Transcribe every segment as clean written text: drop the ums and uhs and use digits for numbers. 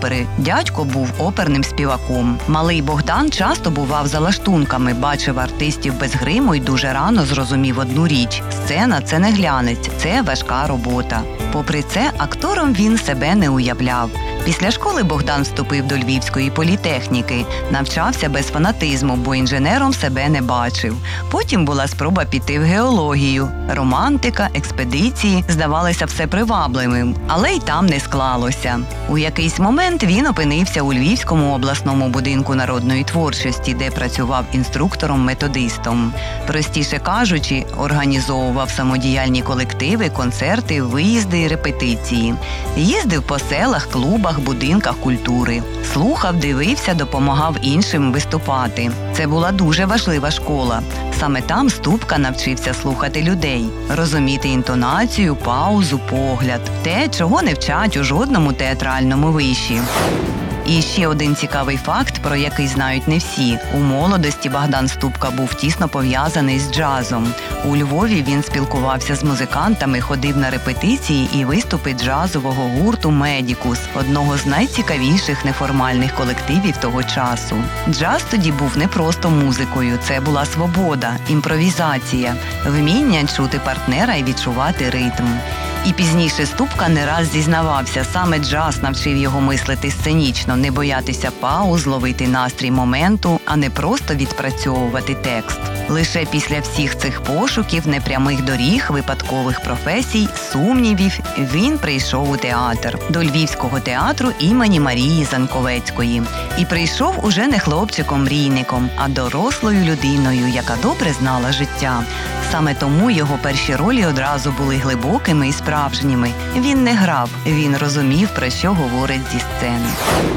опери. Дядько був оперним співаком. Малий Богдан часто бував за лаштунками, бачив артистів без гриму і дуже рано зрозумів одну річ – сцена – це не глянець, це важка робота. Попри це, актором він себе не уявляв. Після школи Богдан вступив до Львівської політехніки, навчався без фанатизму, бо інженером себе не бачив. Потім була спроба піти в геологію. Романтика, експедиції здавалися все привабливим, але й там не склалося. У якийсь момент він опинився у Львівському обласному будинку народної творчості, де працював інструктором-методистом. Простіше кажучи, організовував самодіяльні колективи, концерти, виїзди і репетиції. Їздив по селах, клубах, будинках культури. Слухав, дивився, допомагав іншим виступати. Це була дуже важлива школа. Саме там Ступка навчився слухати людей, розуміти інтонацію, паузу, погляд. Те, чого не вчать у жодному театральному виші. І ще один цікавий факт, про який знають не всі. У молодості Богдан Ступка був тісно пов'язаний з джазом. У Львові він спілкувався з музикантами, ходив на репетиції і виступи джазового гурту «Медікус», одного з найцікавіших неформальних колективів того часу. Джаз тоді був не просто музикою, це була свобода, імпровізація, вміння чути партнера і відчувати ритм. І пізніше Ступка не раз зізнавався, саме джаз навчив його мислити сценічно, не боятися пауз, ловити настрій моменту, а не просто відпрацьовувати текст. Лише після всіх цих пошуків, непрямих доріг, випадкових професій, сумнівів, він прийшов у театр. До Львівського театру імені Марії Заньковецької. І прийшов уже не хлопчиком-мрійником, а дорослою людиною, яка добре знала життя. Саме тому його перші ролі одразу були глибокими і справжніми. Він не грав, він розумів, про що говорить зі сцени.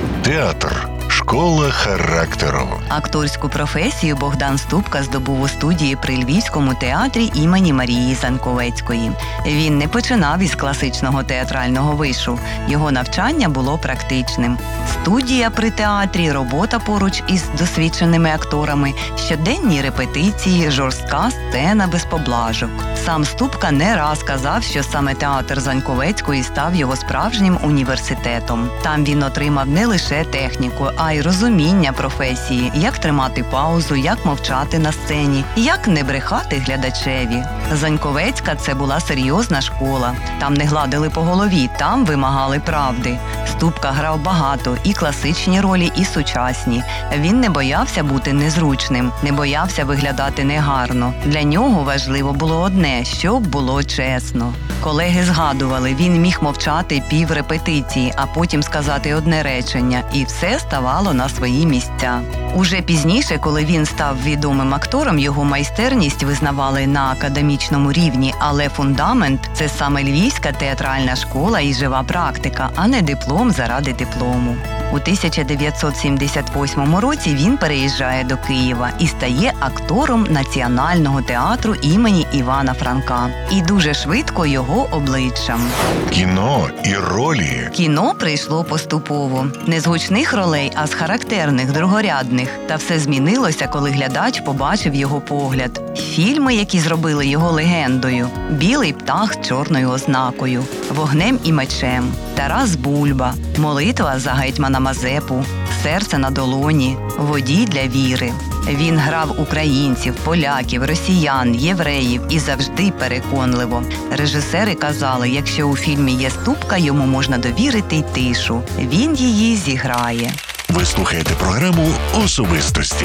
Театр. Школа характеру. Акторську професію Богдан Ступка здобув у студії при Львівському театрі імені Марії Заньковецької. Він не починав із класичного театрального вишу. Його навчання було практичним. Студія при театрі, робота поруч із досвідченими акторами, щоденні репетиції, жорстка сцена без поблажок. Сам Ступка не раз казав, що саме театр Заньковецької став його справжнім університетом. Там він отримав не лише техніку, а й розуміння професії, як тримати паузу, як мовчати на сцені, як не брехати глядачеві. Заньковецька – це була серйозна школа. Там не гладили по голові, там вимагали правди. Ступка грав багато, і класичні ролі, і сучасні. Він не боявся бути незручним, не боявся виглядати негарно. Для нього важливо було одне – щоб було чесно. Колеги згадували, він міг мовчати пів репетиції, а потім сказати одне речення, і все ставало на свої місця. Уже пізніше, коли він став відомим актором, його майстерність визнавали на академічному рівні, але фундамент – це саме Львівська театральна школа і жива практика, а не диплом заради диплому. У 1978 році він переїжджає до Києва і стає актором Національного театру імені Івана Франка. І дуже швидко його обличчям. Кіно і ролі. Кіно прийшло поступово. Не з гучних ролей, а з характерних, другорядних. Та все змінилося, коли глядач побачив його погляд. Фільми, які зробили його легендою. «Білий птах з чорною ознакою», «Вогнем і мечем», «Тарас Бульба», «Молитва за гетьмана Мазепу», «Серце на долоні», «Водій для віри». Він грав українців, поляків, росіян, євреїв і завжди переконливо. Режисери казали, якщо у фільмі є Ступка, йому можна довірити й тишу. Він її зіграє. Ви слухаєте програму «Особистості».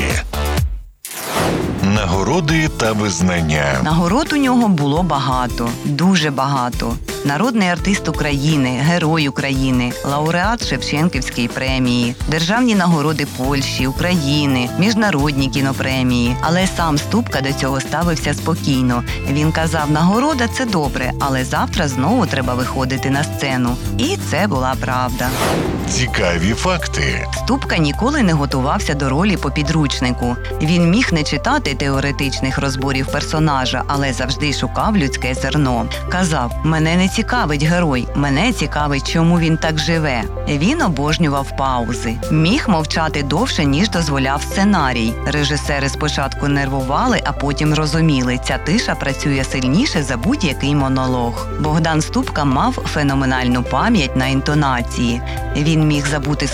Нагороди та визнання. Нагород у нього було багато, дуже багато. Народний артист України, Герой України, лауреат Шевченківської премії, державні нагороди Польщі, України, міжнародні кінопремії. Але сам Ступка до цього ставився спокійно. Він казав, нагорода – це добре, але завтра знову треба виходити на сцену. І це була правда. Цікаві факти. Ступка ніколи не готувався до ролі по підручнику. Він міг не читати теоретичних розборів персонажа, але завжди шукав людське зерно. Казав, мене не цікавить герой, мене цікавить, чому він так живе. Він обожнював паузи. Міг мовчати довше, ніж дозволяв сценарій. Режисери спочатку нервували, а потім розуміли, ця тиша працює сильніше за будь-який монолог. Богдан Ступка мав феноменальну пам'ять на інтонації. Він міг забути